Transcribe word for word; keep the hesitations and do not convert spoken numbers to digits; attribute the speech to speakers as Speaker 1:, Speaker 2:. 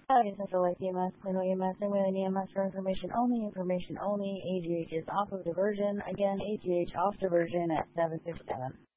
Speaker 1: Audio select E M S, Clino E M S, and with an E M S for information only, information only. A G H is off of diversion. Again, A G H off diversion at seven fifty-seven.